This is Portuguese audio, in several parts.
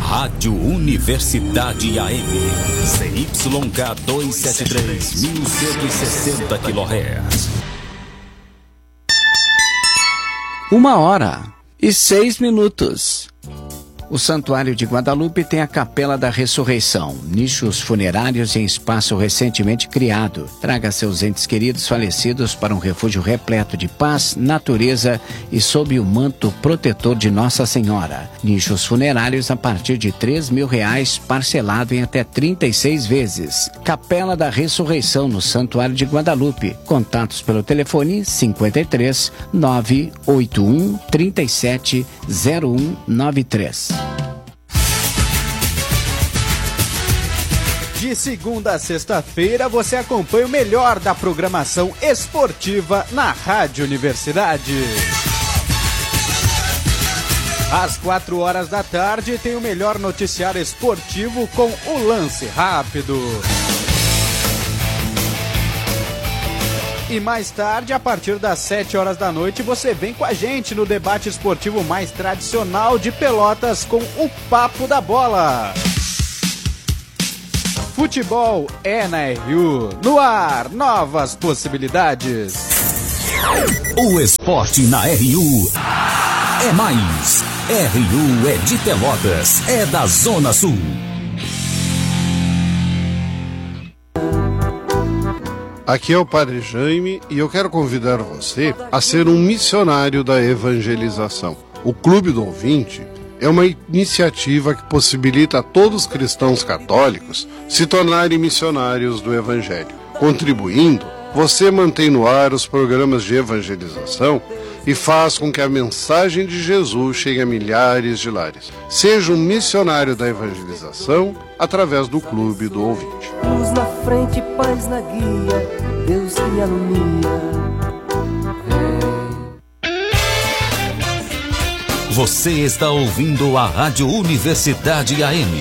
Rádio Universidade AM, ZYK 273, 1160 kHz. 1h06. O Santuário de Guadalupe tem a Capela da Ressurreição, nichos funerários em espaço recentemente criado. Traga seus entes queridos falecidos para um refúgio repleto de paz, natureza e sob o manto protetor de Nossa Senhora. Nichos funerários a partir de R$3.000, parcelado em até 36 vezes. Capela da Ressurreição no Santuário de Guadalupe. Contatos pelo telefone 53 981 37 0193. De segunda a sexta-feira, você acompanha o melhor da programação esportiva na Rádio Universidade. Às 4h da tarde, tem o melhor noticiário esportivo com o Lance Rápido. E mais tarde, a partir das 7h da noite, você vem com a gente no debate esportivo mais tradicional de Pelotas com o Papo da Bola. Futebol é na RU. No ar, novas possibilidades. O esporte na RU é mais. RU é de Pelotas, é da Zona Sul. Aqui é o Padre Jaime e eu quero convidar você a ser um missionário da evangelização. O Clube do Ouvinte é uma iniciativa que possibilita a todos os cristãos católicos se tornarem missionários do Evangelho. Contribuindo, você mantém no ar os programas de evangelização e faz com que a mensagem de Jesus chegue a milhares de lares. Seja um missionário da evangelização através do Clube do Ouvinte. Luz na frente, paz na guia, Deus que me alumia. Você está ouvindo a Rádio Universidade AM.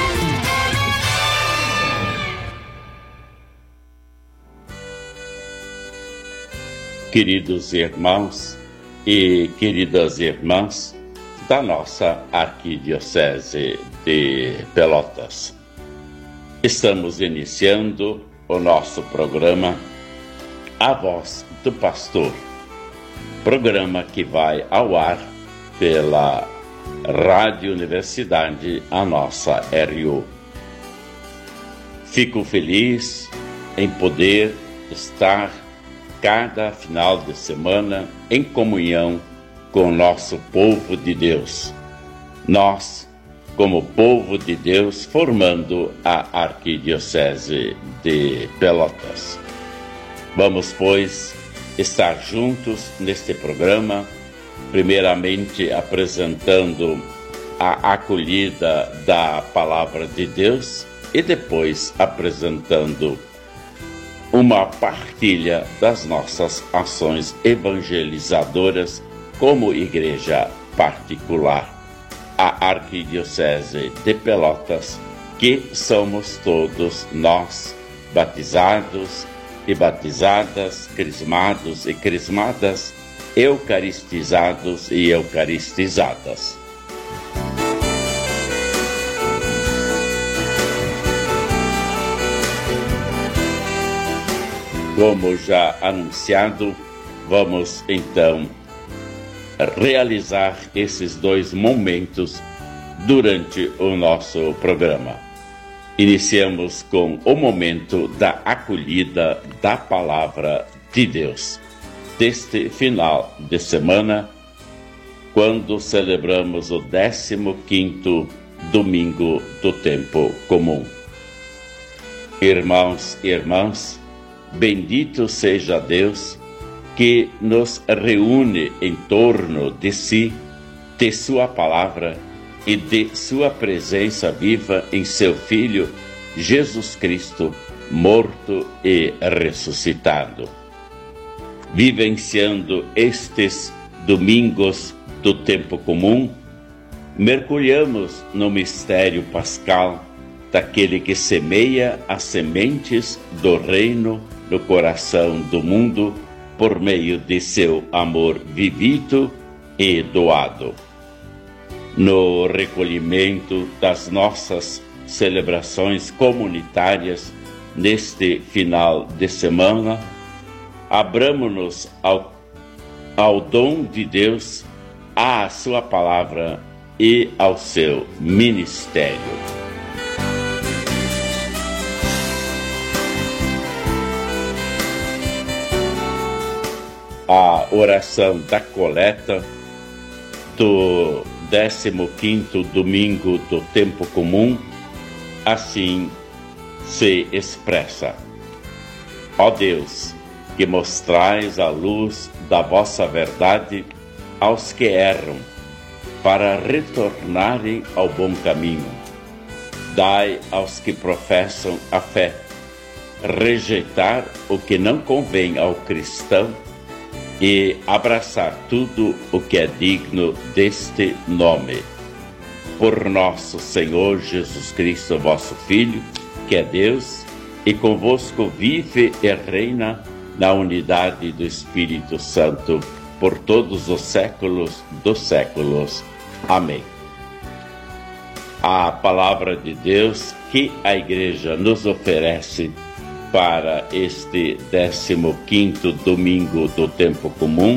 Queridos irmãos e queridas irmãs da nossa Arquidiocese de Pelotas, estamos iniciando o nosso programa A Voz do Pastor, programa que vai ao ar pela Rádio Universidade, a nossa RU. Fico feliz em poder estar cada final de semana em comunhão com o nosso povo de Deus. Nós, como povo de Deus, formando a Arquidiocese de Pelotas. Vamos, pois, estar juntos neste programa, primeiramente apresentando a acolhida da Palavra de Deus e depois apresentando uma partilha das nossas ações evangelizadoras como igreja particular, a Arquidiocese de Pelotas, que somos todos nós, batizados e batizadas, crismados e crismadas, eucaristizados e eucaristizadas. Como já anunciado, vamos então realizar esses dois momentos durante o nosso programa. Iniciamos com o momento da acolhida da Palavra de Deus, deste final de semana, quando celebramos o 15º domingo do tempo comum. Irmãos e irmãs, bendito seja Deus que nos reúne em torno de si, de sua palavra e de sua presença viva em seu Filho, Jesus Cristo, morto e ressuscitado. Vivenciando estes domingos do tempo comum, mergulhamos no mistério pascal daquele que semeia as sementes do reino no coração do mundo por meio de seu amor vivido e doado. no recolhimento das nossas celebrações comunitárias neste final de semana, abramo-nos ao dom de Deus, à sua palavra e ao seu ministério. A oração da coleta do 15º domingo do tempo comum assim se expressa: Ó Deus, que mostrais a luz da vossa verdade aos que erram, para retornarem ao bom caminho. Dai aos que professam a fé rejeitar o que não convém ao cristão e abraçar tudo o que é digno deste nome. Por nosso Senhor Jesus Cristo, vosso Filho, que é Deus, e convosco vive e reina na unidade do Espírito Santo, por todos os séculos dos séculos. Amém. A palavra de Deus que a Igreja nos oferece para este 15º domingo do tempo comum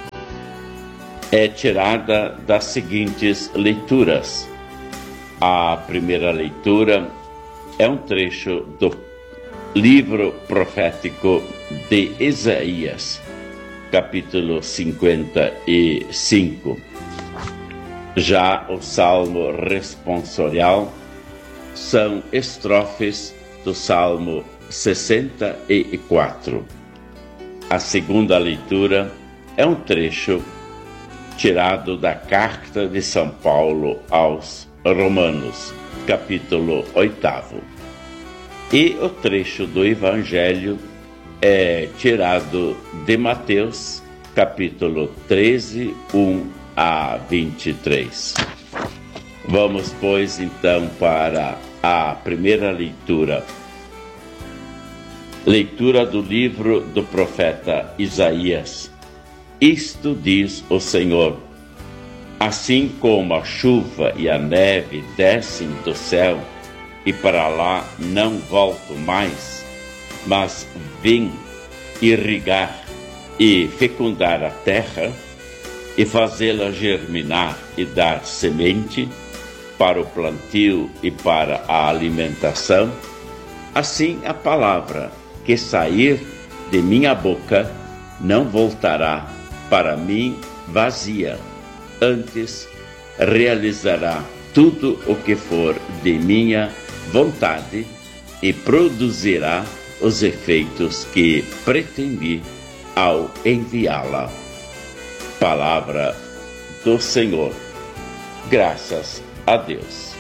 é tirada das seguintes leituras. A primeira leitura é um trecho do livro profético de Isaías, capítulo 55. Já o salmo responsorial são estrofes do salmo 64. A segunda leitura é um trecho tirado da carta de São Paulo aos Romanos, capítulo 8. E o trecho do Evangelho é tirado de Mateus, capítulo 13, 1 a 23. Vamos, pois, então, para a primeira leitura. Leitura do livro do profeta Isaías. Isto diz o Senhor: assim como a chuva e a neve descem do céu e para lá não voltam mais, mas vêm irrigar e fecundar a terra e fazê-la germinar e dar semente para o plantio e para a alimentação, assim a palavra que sair de minha boca não voltará para mim vazia, antes realizará tudo o que for de minha vontade e produzirá os efeitos que pretendi ao enviá-la. Palavra do Senhor. Graças a Deus.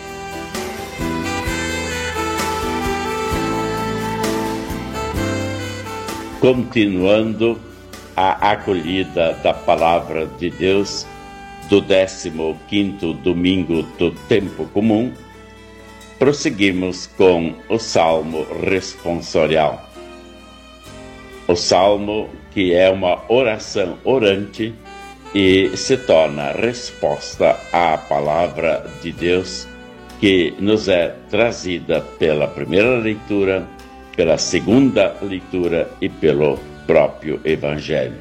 Continuando a acolhida da Palavra de Deus do 15º domingo do tempo comum, prosseguimos com o Salmo responsorial. O Salmo que é uma oração orante e se torna resposta à Palavra de Deus que nos é trazida pela primeira leitura, pela segunda leitura e pelo próprio Evangelho.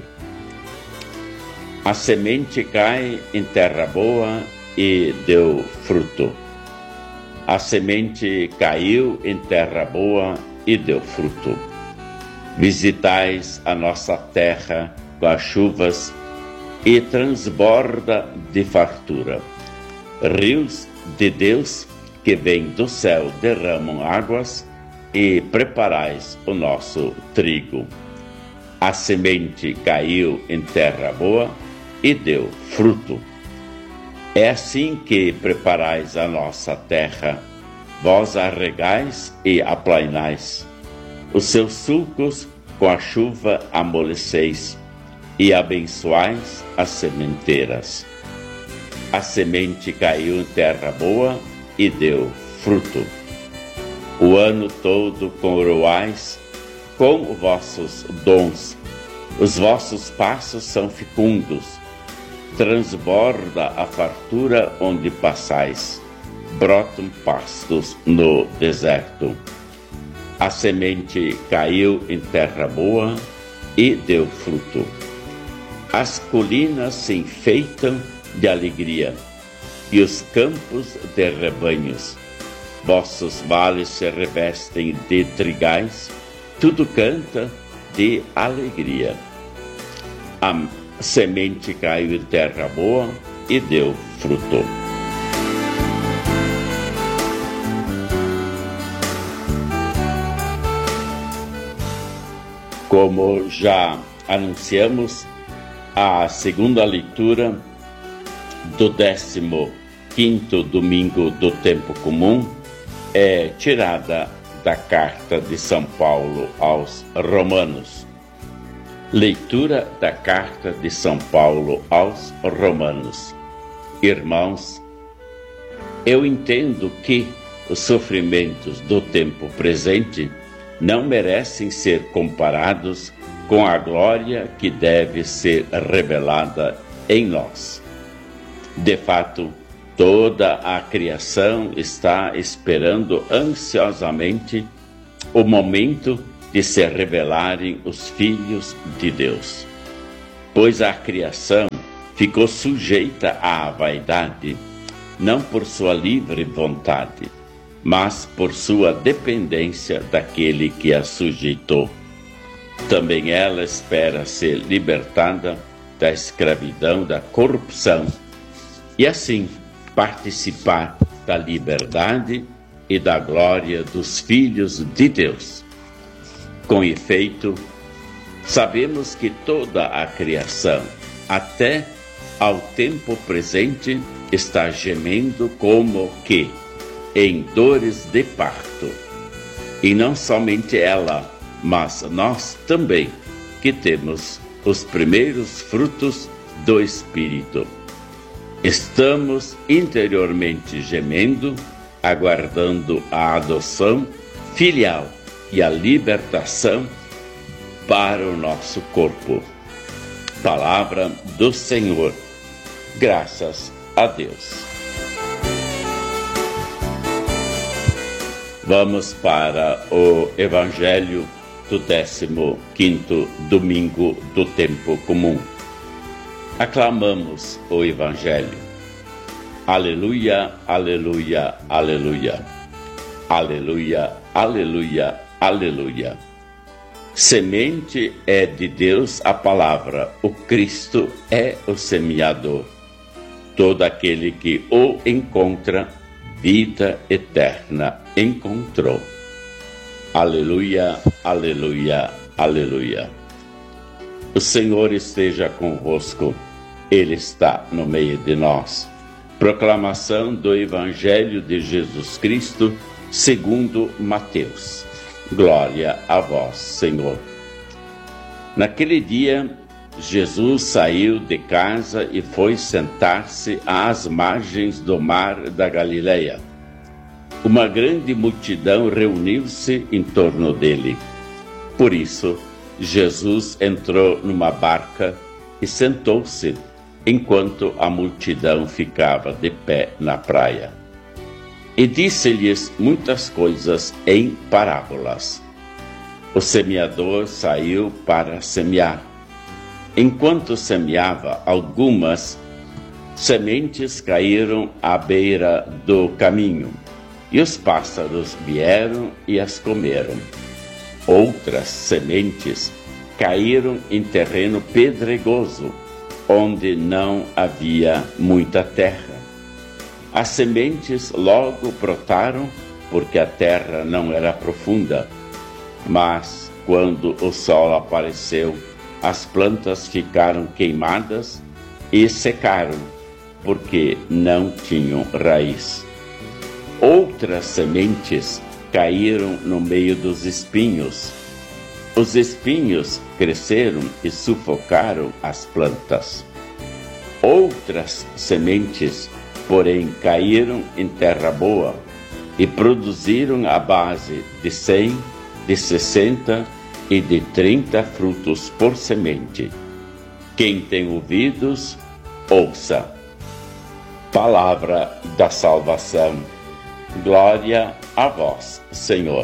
A semente cai em terra boa e deu fruto. A semente caiu em terra boa e deu fruto. Visitais a nossa terra com as chuvas e transborda de fartura. Rios de Deus que vêm do céu derramam águas e preparais o nosso trigo. A semente caiu em terra boa e deu fruto. É assim que preparais a nossa terra, vós a regais e aplainais. Os seus sulcos com a chuva amoleceis e abençoais as sementeiras. A semente caiu em terra boa e deu fruto. O ano todo coroais com vossos dons. Os vossos passos são fecundos. transborda a fartura onde passais, brotam pastos no deserto. A semente caiu em terra boa e deu fruto. As colinas se enfeitam de alegria, e os campos de rebanhos. Vossos vales se revestem de trigais, tudo canta de alegria. A semente caiu em terra boa e deu fruto. Como já anunciamos, a segunda leitura do 15º domingo do tempo comum é tirada da carta de São Paulo aos Romanos. Leitura da carta de São Paulo aos Romanos. Irmãos, eu entendo que os sofrimentos do tempo presente não merecem ser comparados com a glória que deve ser revelada em nós. De fato, toda a criação está esperando ansiosamente o momento de se revelarem os filhos de Deus. Pois a criação ficou sujeita à vaidade, não por sua livre vontade, mas por sua dependência daquele que a sujeitou. Também ela espera ser libertada da escravidão, da corrupção, e assim participar da liberdade e da glória dos filhos de Deus. Com efeito, sabemos que toda a criação, até ao tempo presente, está gemendo como que em dores de parto. E não somente ela, mas nós também, que temos os primeiros frutos do Espírito. Estamos interiormente gemendo, aguardando a adoção filial e a libertação para o nosso corpo. Palavra do Senhor. Graças a Deus. Vamos para o Evangelho do 15º domingo do tempo comum. Aclamamos o Evangelho. Aleluia, aleluia, aleluia. Aleluia, aleluia, aleluia. Semente é de Deus a palavra, o Cristo é o semeador. Todo aquele que o encontra, vida eterna encontrou. Aleluia, aleluia, aleluia. O Senhor esteja convosco, Ele está no meio de nós. Proclamação do Evangelho de Jesus Cristo, segundo Mateus. Glória a vós, Senhor. Naquele dia, Jesus saiu de casa e foi sentar-se às margens do mar da Galileia. Uma grande multidão reuniu-se em torno dele. Por isso, Jesus entrou numa barca e sentou-se, enquanto a multidão ficava de pé na praia. E disse-lhes muitas coisas em parábolas. O semeador saiu para semear. Enquanto semeava, algumas sementes caíram à beira do caminho, e os pássaros vieram e as comeram. Outras sementes caíram em terreno pedregoso, onde não havia muita terra. As sementes logo brotaram, porque a terra não era profunda. Mas, quando o sol apareceu, as plantas ficaram queimadas e secaram, porque não tinham raiz. Outras sementes caíram no meio dos espinhos. Os espinhos cresceram e sufocaram as plantas. Outras sementes, porém, caíram em terra boa e produziram a base de 100, de 60 e de 30 frutos por semente. Quem tem ouvidos, ouça. Palavra da salvação. Glória a vós, Senhor.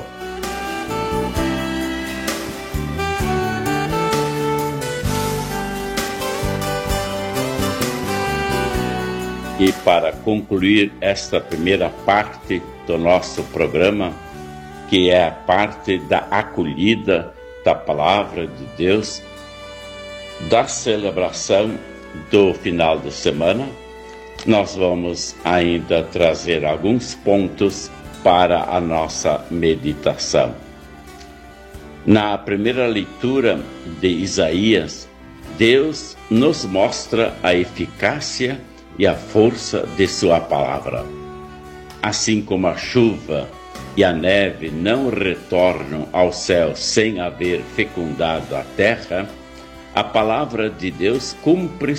E para concluir esta primeira parte do nosso programa, que é a parte da acolhida da Palavra de Deus, da celebração do final de semana, nós vamos ainda trazer alguns pontos para a nossa meditação. Na primeira leitura de Isaías, Deus nos mostra a eficácia e a força de sua palavra. Assim como a chuva e a neve não retornam ao céu sem haver fecundado a terra, a palavra de Deus cumpre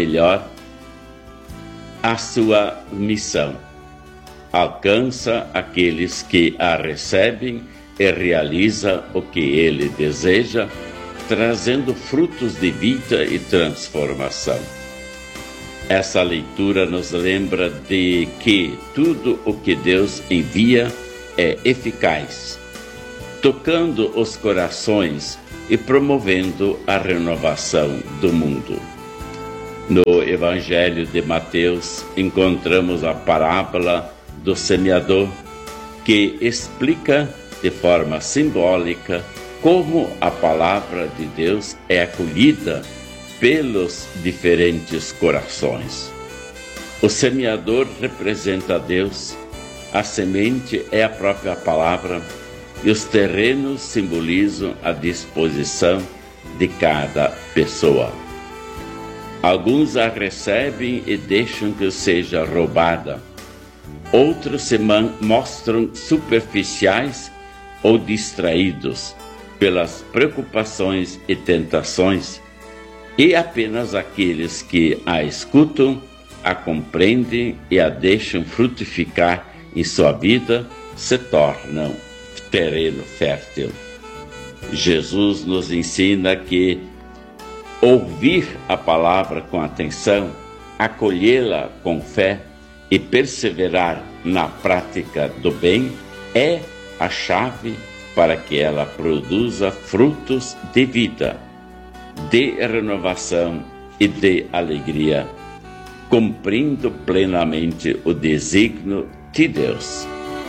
a sua missão. Alcança aqueles que a recebem e realiza o que ele deseja, trazendo frutos de vida e transformação. Essa leitura nos lembra de que tudo o que Deus envia é eficaz, tocando os corações e promovendo a renovação do mundo. No Evangelho de Mateus, encontramos a parábola do semeador, que explica de forma simbólica como a palavra de Deus é acolhida pelos diferentes corações. O semeador representa Deus, a semente é a própria palavra e os terrenos simbolizam a disposição de cada pessoa. Alguns a recebem e deixam que seja roubada. Outros se mostram superficiais ou distraídos pelas preocupações e tentações, e apenas aqueles que a escutam, a compreendem e a deixam frutificar em sua vida se tornam terreno fértil. Jesus nos ensina que ouvir a palavra com atenção, acolhê-la com fé e perseverar na prática do bem é a chave para que ela produza frutos de vida, de renovação e de alegria, cumprindo plenamente o desígnio de Deus.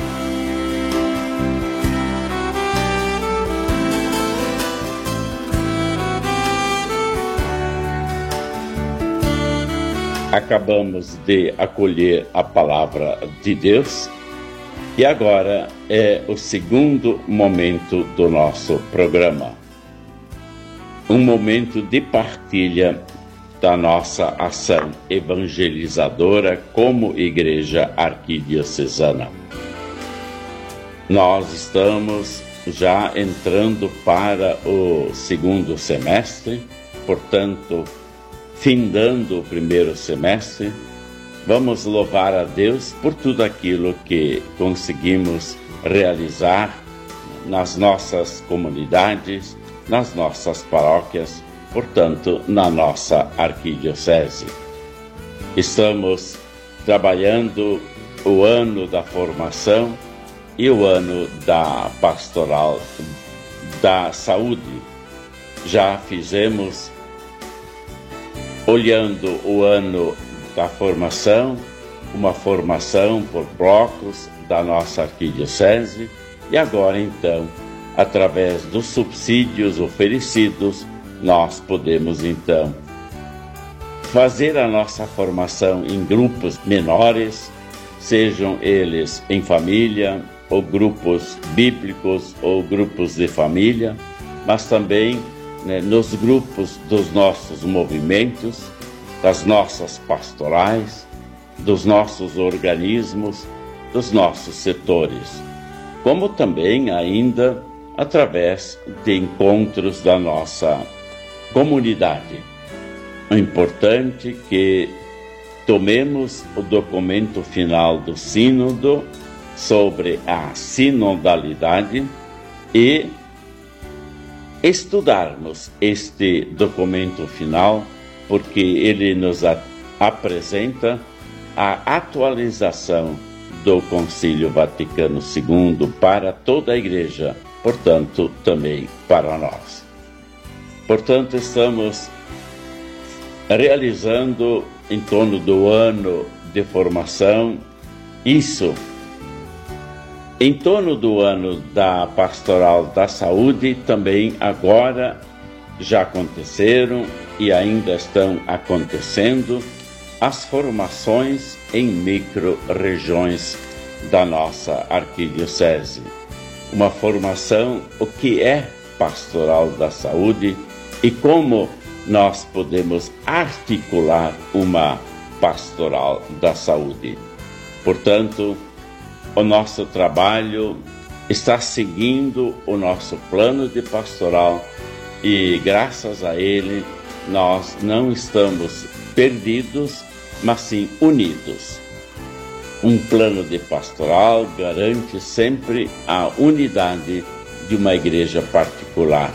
Acabamos de acolher a palavra de Deus e agora é o segundo momento do nosso programa. Um momento de partilha da nossa ação evangelizadora como Igreja Arquidiocesana. Nós estamos já entrando para o segundo semestre, portanto, findando o primeiro semestre. Vamos louvar a Deus por tudo aquilo que conseguimos realizar nas nossas comunidades, nas nossas paróquias, portanto, na nossa arquidiocese. Estamos trabalhando o ano da formação e o ano da pastoral da saúde. Já fizemos, olhando o ano da formação, uma formação por blocos da nossa arquidiocese, e agora então, através dos subsídios oferecidos, nós podemos então fazer a nossa formação em grupos menores, sejam eles em família, ou grupos bíblicos, ou grupos de família, mas também nos grupos dos nossos movimentos, das nossas pastorais, dos nossos organismos, dos nossos setores, como também ainda através de encontros da nossa comunidade. É importante que tomemos o documento final do Sínodo sobre a sinodalidade e estudarmos este documento final, porque ele nos apresenta a atualização do Concílio Vaticano II para toda a Igreja, portanto, também para nós. Portanto, estamos realizando em torno do ano de formação isso. Em torno do ano da Pastoral da Saúde, também agora já aconteceram e ainda estão acontecendo as formações em micro-regiões da nossa arquidiocese. Uma formação, o que é Pastoral da Saúde e como nós podemos articular uma Pastoral da Saúde. Portanto, o nosso trabalho está seguindo o nosso plano de pastoral e, graças a ele, nós não estamos perdidos, mas sim unidos. Um plano de pastoral garante sempre a unidade de uma igreja particular,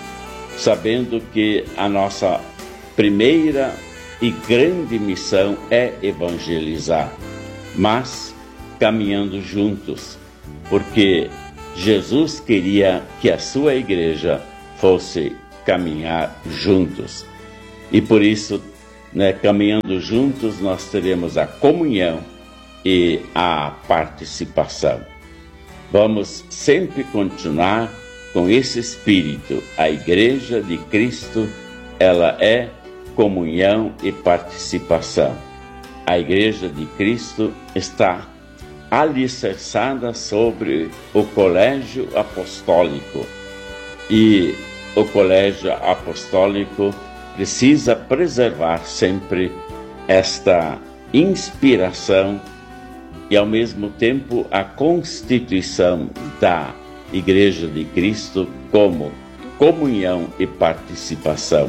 sabendo que a nossa primeira e grande missão é evangelizar, mas caminhando juntos, porque Jesus queria que a sua igreja fosse caminhar juntos. E por isso, caminhando juntos, nós teremos a comunhão e a participação. Vamos sempre continuar com esse espírito. A Igreja de Cristo, ela é comunhão e participação. A Igreja de Cristo está alicerçada sobre o colégio apostólico. E o colégio apostólico precisa preservar sempre esta inspiração e, ao mesmo tempo, a constituição da Igreja de Cristo como comunhão e participação.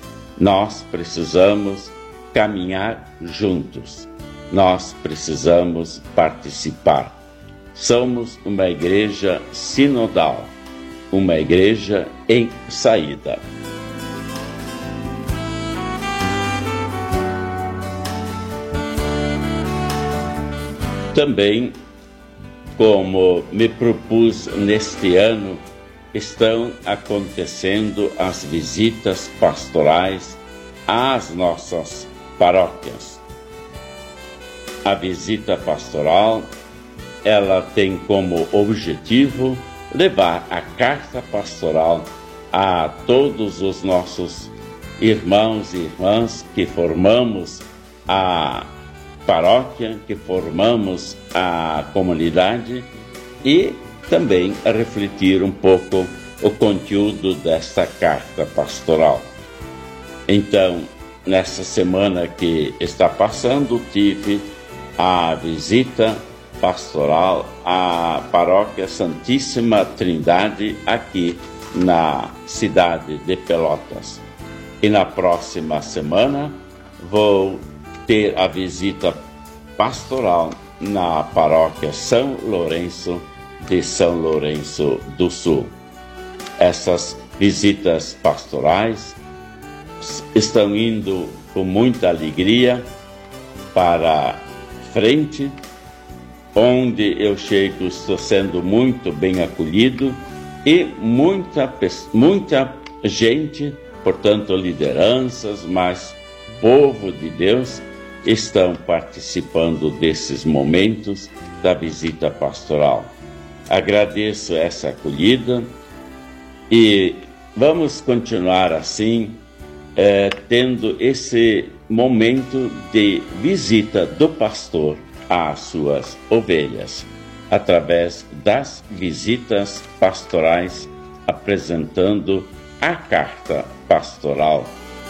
Nós precisamos caminhar juntos. Nós precisamos participar. Somos uma igreja sinodal, uma igreja em saída. Também, como me propus neste ano, estão acontecendo as visitas pastorais às nossas paróquias. A visita pastoral, ela tem como objetivo levar a carta pastoral a todos os nossos irmãos e irmãs que formamos a paróquia, que formamos a comunidade, e também a refletir um pouco o conteúdo desta carta pastoral. Então, nessa semana que está passando, tive a visita pastoral à Paróquia Santíssima Trindade aqui na cidade de Pelotas. E na próxima semana vou ter a visita pastoral na Paróquia São Lourenço de São Lourenço do Sul. Essas visitas pastorais estão indo com muita alegria para frente. Onde eu chego, estou sendo muito bem acolhido e muita gente, portanto lideranças, mas povo de Deus, estão participando desses momentos da visita pastoral. Agradeço essa acolhida e vamos continuar assim, tendo esse momento de visita do pastor às suas ovelhas, através das visitas pastorais, apresentando a carta pastoral.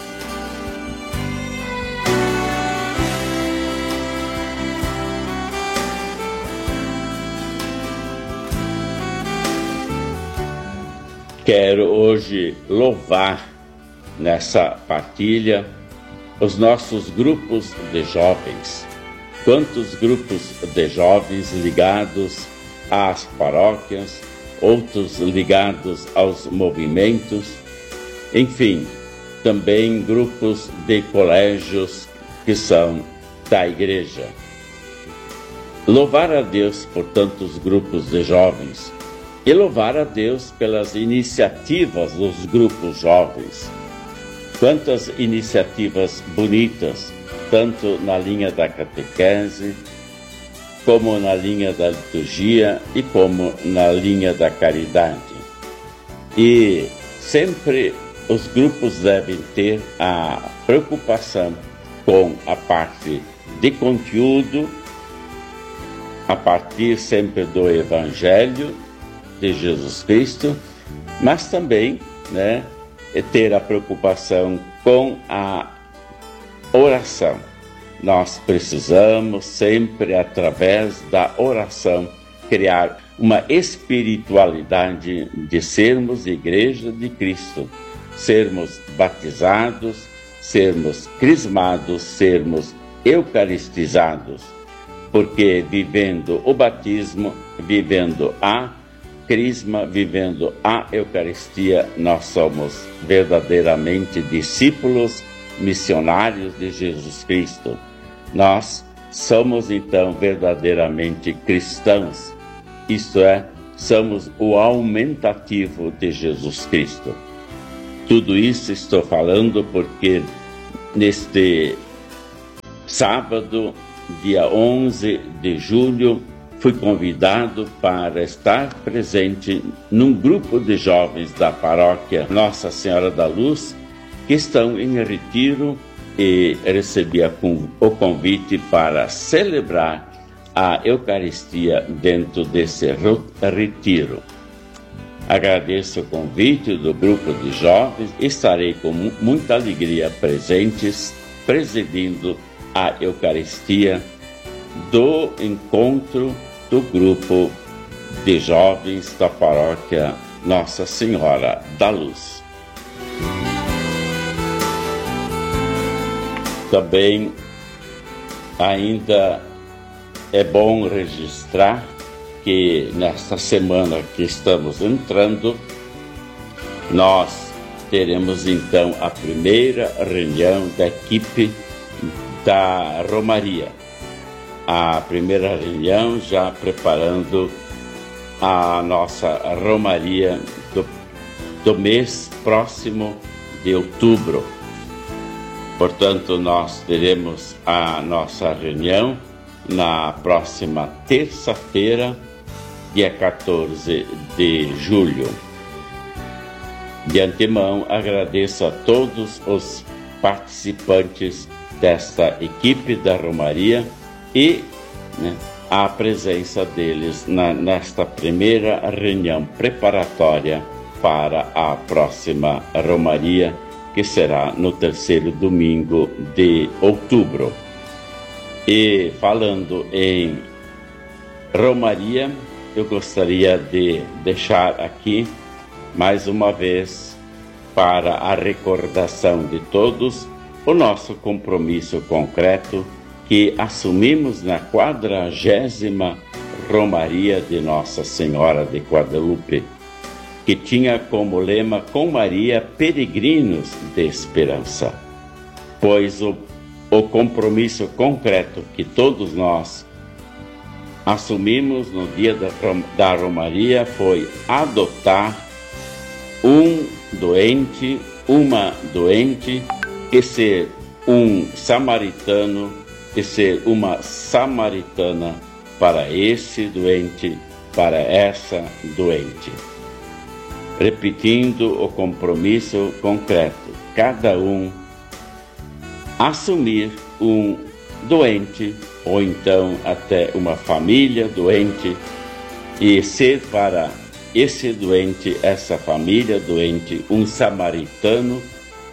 Quero hoje louvar nessa partilha os nossos grupos de jovens. Quantos grupos de jovens ligados às paróquias, outros ligados aos movimentos, enfim, também grupos de colégios que são da igreja. Louvar a Deus por tantos grupos de jovens e louvar a Deus pelas iniciativas dos grupos jovens. Quantas iniciativas bonitas, tanto na linha da catequese, como na linha da liturgia e como na linha da caridade. E sempre os grupos devem ter a preocupação com a parte de conteúdo, a partir sempre do Evangelho de Jesus Cristo, mas também, ter a preocupação com a oração. Nós precisamos sempre, através da oração, criar uma espiritualidade de sermos Igreja de Cristo, sermos batizados, sermos crismados, sermos eucaristizados, porque vivendo o batismo, vivendo a crisma, vivendo a Eucaristia, nós somos verdadeiramente discípulos missionários de Jesus Cristo. Nós somos então verdadeiramente cristãos, isto é, somos o aumentativo de Jesus Cristo. Tudo isso estou falando porque neste sábado, dia 11 de julho, fui convidado para estar presente num grupo de jovens da paróquia Nossa Senhora da Luz, que estão em retiro, e recebi o convite para celebrar a Eucaristia dentro desse retiro. Agradeço o convite do grupo de jovens, estarei com muita alegria presentes, presidindo a Eucaristia do encontro do grupo de jovens da paróquia Nossa Senhora da Luz. Também ainda é bom registrar que nesta semana que estamos entrando, nós teremos então a primeira reunião da equipe da Romaria. A primeira reunião já preparando a nossa Romaria do mês próximo de outubro. Portanto, nós teremos a nossa reunião na próxima terça-feira, dia 14 de julho. De antemão, agradeço a todos os participantes desta equipe da Romaria e a presença deles nesta primeira reunião preparatória para a próxima Romaria, que será no terceiro domingo de outubro. E falando em Romaria, eu gostaria de deixar aqui, mais uma vez, para a recordação de todos, o nosso compromisso concreto que assumimos na 40ª Romaria de Nossa Senhora de Guadalupe, que tinha como lema "Com Maria, peregrinos de esperança", pois o compromisso concreto que todos nós assumimos no dia da Romaria foi adotar um doente, uma doente, e ser um samaritano, e ser uma samaritana para esse doente, para essa doente. Repetindo o compromisso concreto, cada um assumir um doente, ou então até uma família doente, e ser para esse doente, essa família doente, um samaritano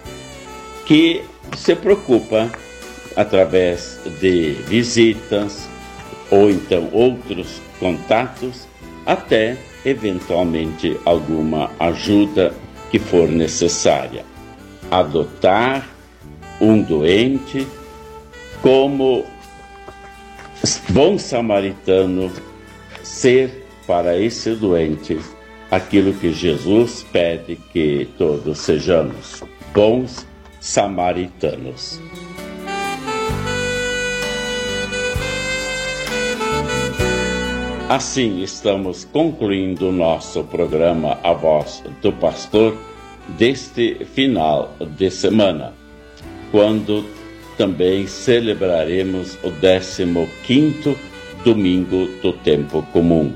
que se preocupa através de visitas ou então outros contatos, até eventualmente alguma ajuda que for necessária. Adotar um doente como bom samaritano, ser para esse doente aquilo que Jesus pede que todos sejamos, bons samaritanos. Assim estamos concluindo o nosso programa A Voz do Pastor deste final de semana, quando também celebraremos o 15º domingo do tempo comum.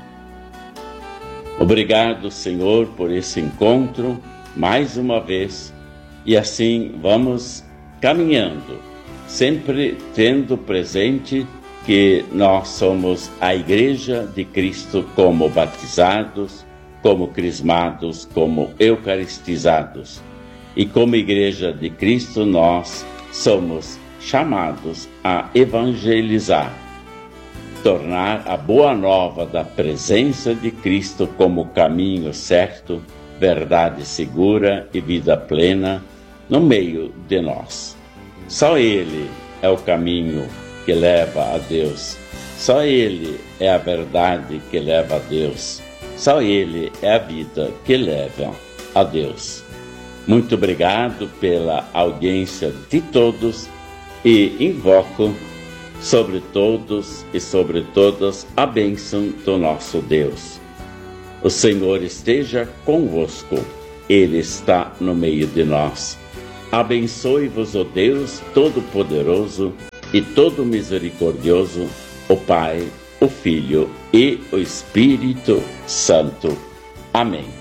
Obrigado, Senhor, por esse encontro mais uma vez, e assim vamos caminhando, sempre tendo presente que nós somos a Igreja de Cristo como batizados, como crismados, como eucaristizados. E como Igreja de Cristo nós somos chamados a evangelizar, tornar a boa nova da presença de Cristo como caminho certo, verdade segura e vida plena no meio de nós. Só Ele é o caminho que leva a Deus. Só Ele é a verdade que leva a Deus. Só Ele é a vida que leva a Deus. Muito obrigado pela audiência de todos e invoco sobre todos e sobre todas a bênção do nosso Deus. O Senhor esteja convosco, Ele está no meio de nós. Abençoe-vos o Deus Todo-Poderoso e Todo-Misericordioso, o Pai, o Filho e o Espírito Santo. Amém.